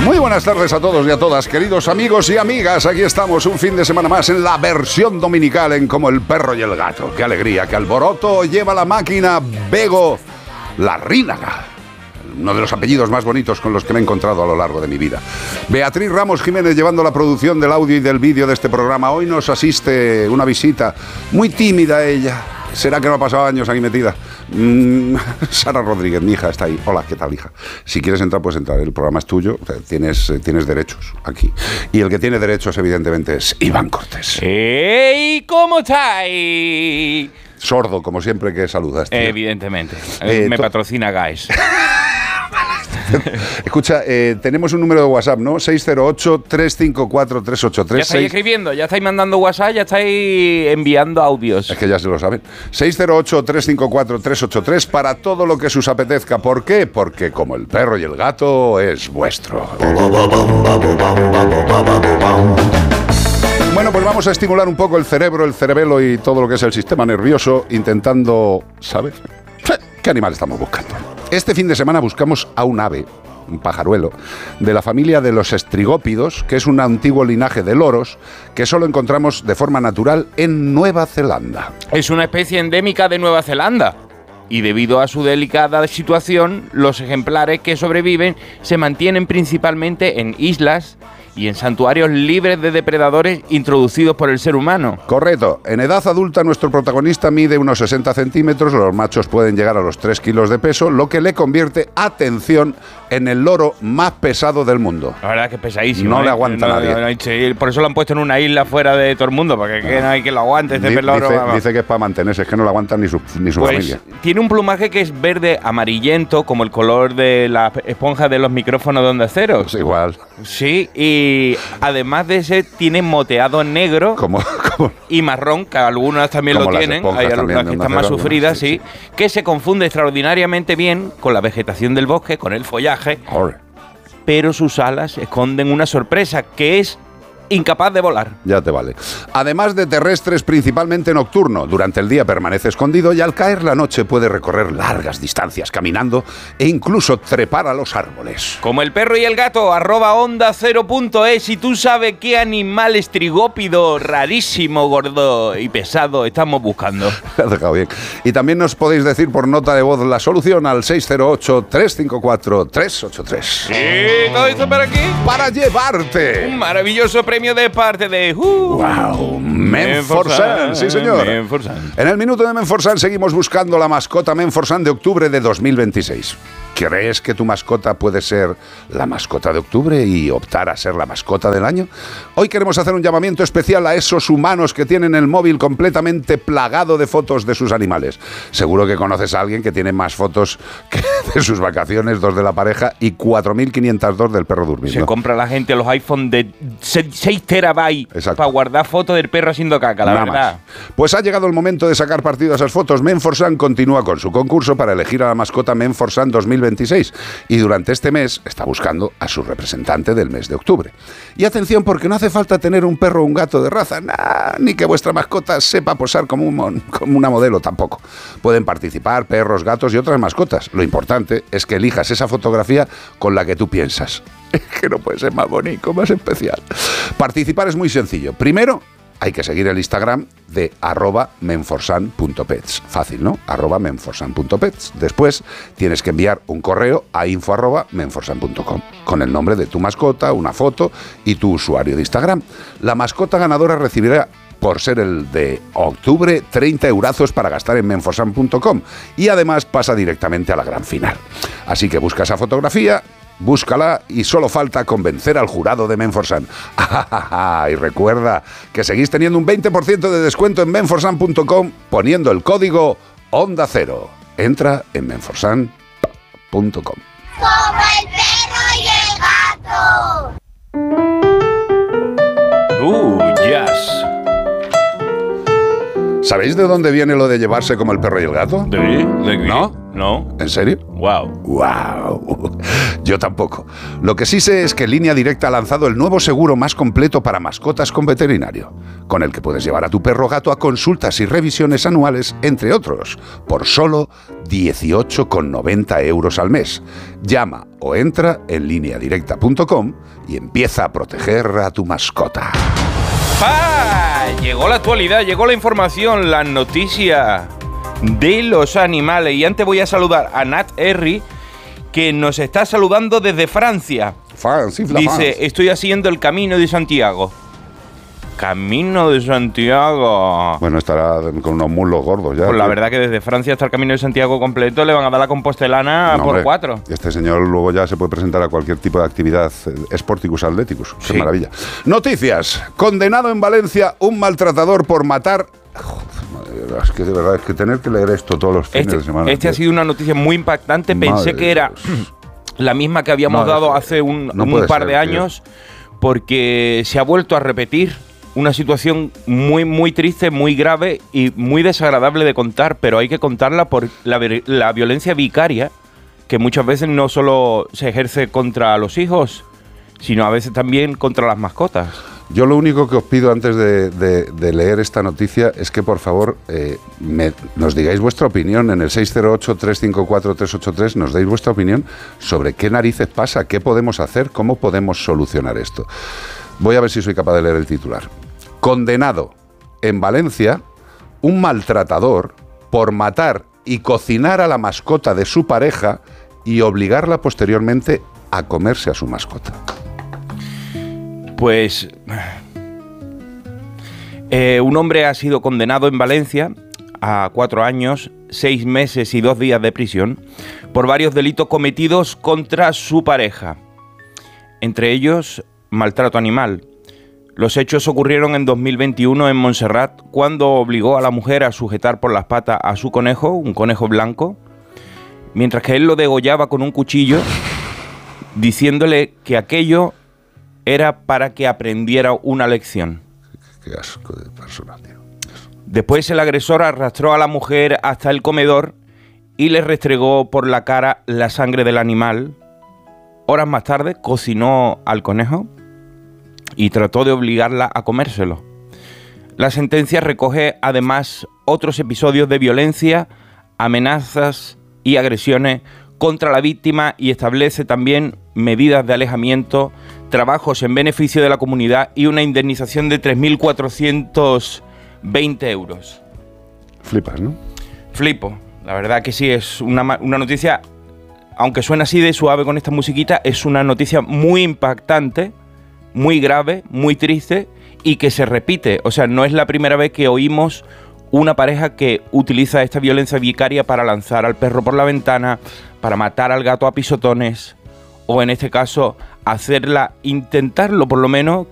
Muy buenas tardes a todos y a todas, queridos amigos y amigas. Aquí estamos un fin de semana más en la versión dominical en Como el perro y el gato. ¡Qué alegría! ¡Qué alboroto lleva la máquina Bego Larrínaga! Uno de los apellidos más bonitos con los que me he encontrado a lo largo de mi vida. Beatriz Ramos Jiménez llevando la producción del audio y del vídeo de este programa. Hoy nos asiste una visita muy tímida ella. ¿Será que no ha pasado años aquí metida? Sara Rodríguez, mi hija, está ahí. Hola, ¿qué tal, hija? Si quieres entrar, puedes entrar. El programa es tuyo, o sea, tienes derechos aquí. Y el que tiene derechos, evidentemente, es Iván Cortés. ¡Ey! ¿Cómo estáis? Sordo, como siempre que saludas, tío. Evidentemente. Me patrocina Guys. Escucha, tenemos un número de WhatsApp, ¿no? 608-354-383. Ya estáis escribiendo, ya estáis mandando WhatsApp, ya estáis enviando audios. Es que ya se lo saben. 608-354-383 para todo lo que sus apetezca. ¿Por qué? Porque como el perro y el gato es vuestro. Bueno, pues vamos a estimular un poco el cerebro, el cerebelo y todo lo que es el sistema nervioso, intentando, ¿sabes? ¿Qué animal estamos buscando? Este fin de semana buscamos a un ave, un pajaruelo, de la familia de los estrigópidos, que es un antiguo linaje de loros que solo encontramos de forma natural en Nueva Zelanda. Es una especie endémica de Nueva Zelanda. Y debido a su delicada situación, los ejemplares que sobreviven se mantienen principalmente en islas y en santuarios libres de depredadores introducidos por el ser humano. Correcto. En edad adulta nuestro protagonista mide unos 60 centímetros, los machos pueden llegar a los 3 kilos de peso, lo que le convierte, atención, en el loro más pesado del mundo. La verdad es que es pesadísimo. No le aguanta nadie. Por eso lo han puesto en una isla fuera de todo el mundo, porque no hay que lo aguante este loro. Dice que es para mantenerse, es que no lo aguantan ni su familia. Tiene un plumaje que es verde amarillento, como el color de la esponja de los micrófonos de Onda Cero. Pues igual. Sí, y además de ese tiene moteado negro y marrón, que algunas también lo tienen, hay algunas que están más sufridas, sí, que se confunde extraordinariamente bien con la vegetación del bosque, con el follaje, pero sus alas esconden una sorpresa, que es incapaz de volar. Ya te vale. Además de terrestres, principalmente nocturno. Durante el día permanece escondido y al caer la noche puede recorrer largas distancias caminando e incluso trepar a los árboles. Como el perro y el gato, @onda0.es. Y tú sabes qué animal estrigópido, rarísimo, gordo y pesado estamos buscando. Me has dejado bien. Y también nos podéis decir por nota de voz la solución al 608-354-383. Sí, todo esto para aquí. Para llevarte Un maravilloso premio de parte de ¡wow! Menforsan, sí señor. Menforsan. En el minuto de Menforsan seguimos buscando la mascota Menforsan de octubre de 2026. ¿Crees que tu mascota puede ser la mascota de octubre y optar a ser la mascota del año? Hoy queremos hacer un llamamiento especial a esos humanos que tienen el móvil completamente plagado de fotos de sus animales. Seguro que conoces a alguien que tiene más fotos que de sus vacaciones, 2 de la pareja y 4.502 del perro durmiendo. Se compra la gente los iPhone de 6 terabytes para guardar fotos del perro haciendo caca, la verdad. Más. Pues ha llegado el momento de sacar partido a esas fotos. Menforsan continúa con su concurso para elegir a la mascota Menforsan 2026 y durante este mes está buscando a su representante del mes de octubre. Y atención, porque no hace falta tener un perro o un gato de raza, ni que vuestra mascota sepa posar como una modelo tampoco. Pueden participar perros, gatos y otras mascotas. Lo importante es que elijas esa fotografía con la que tú piensas. Es que no puede ser más bonito, más especial. Participar es muy sencillo. Primero, hay que seguir el Instagram de @menforsan.pets. Fácil, ¿no? @menforsan.pets. Después tienes que enviar un correo a info@menforsan.com con el nombre de tu mascota, una foto y tu usuario de Instagram. La mascota ganadora recibirá, por ser el de octubre, 30 eurazos para gastar en menforsan.com y además pasa directamente a la gran final. Así que busca esa fotografía, búscala y solo falta convencer al jurado de Menforsan. Y recuerda que seguís teniendo un 20% de descuento en menforsan.com poniendo el código Onda Cero. Entra en menforsan.com. ¡Como el perro y el gato! Jazz. ¿Sabéis de dónde viene lo de llevarse como el perro y el gato? ¿De qué? ¿No? No. ¿En serio? Wow. ¡Wow! Yo tampoco. Lo que sí sé es que Línea Directa ha lanzado el nuevo seguro más completo para mascotas con veterinario, con el que puedes llevar a tu perro o gato a consultas y revisiones anuales, entre otros, por solo 18,90 € al mes. Llama o entra en lineadirecta.com y empieza a proteger a tu mascota. ¡Ah! Llegó la actualidad, llegó la información, la noticia de los animales. Y antes voy a saludar a Nat Herry, que nos está saludando desde Francia. Dice, estoy haciendo el Camino de Santiago. Camino de Santiago. Bueno, estará con unos muslos gordos ya. Pues la verdad que desde Francia hasta el Camino de Santiago completo le van a dar la compostelana por hombre, 4. Este señor luego ya se puede presentar a cualquier tipo de actividad sporticus atleticus. Qué maravilla. Noticias. Condenado en Valencia un maltratador por matar... Joder, es que de verdad, es que tener que leer esto todos los fines de semana. Ha sido una noticia muy impactante. Pensé que era la misma que habíamos dado hace un par de años, porque se ha vuelto a repetir una situación muy, muy triste, muy grave y muy desagradable de contar, pero hay que contarla por la violencia vicaria, que muchas veces no solo se ejerce contra los hijos, sino a veces también contra las mascotas. Yo lo único que os pido antes de leer esta noticia es que por favor nos digáis vuestra opinión en el 608-354-383, nos deis vuestra opinión sobre qué narices pasa, qué podemos hacer, cómo podemos solucionar esto. Voy a ver si soy capaz de leer el titular. Condenado en Valencia un maltratador por matar y cocinar a la mascota de su pareja y obligarla posteriormente a comerse a su mascota. Pues un hombre ha sido condenado en Valencia a 4 años, 6 meses y 2 días de prisión por varios delitos cometidos contra su pareja, entre ellos maltrato animal. Los hechos ocurrieron en 2021 en Montserrat, cuando obligó a la mujer a sujetar por las patas a su conejo, un conejo blanco, mientras que él lo degollaba con un cuchillo, diciéndole que aquello era para que aprendiera una lección. Qué asco de persona, tío. Después el agresor arrastró a la mujer hasta el comedor y le restregó por la cara la sangre del animal. Horas más tarde cocinó al conejo y trató de obligarla a comérselo. La sentencia recoge además otros episodios de violencia, amenazas y agresiones contra la víctima y establece también medidas de alejamiento, trabajos en beneficio de la comunidad y una indemnización de 3.420 €. Flipas, ¿no? Flipo. La verdad que sí, es una noticia, aunque suena así de suave con esta musiquita, es una noticia muy impactante, muy grave, muy triste y que se repite. O sea, no es la primera vez que oímos una pareja que utiliza esta violencia vicaria para lanzar al perro por la ventana, para matar al gato a pisotones, o en este caso intentarlo por lo menos,